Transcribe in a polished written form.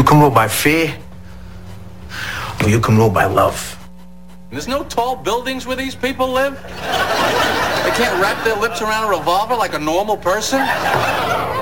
can rule by fear, or you can rule by love. There's no tall buildings where these people live? They can't wrap their lips around a revolver like a normal person?